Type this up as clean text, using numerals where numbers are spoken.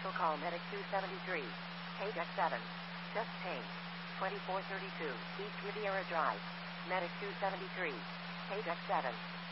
Commercial call Medic 273. Page X7. Just change. 2432 East Riviera Drive. Medic 273. Page X7.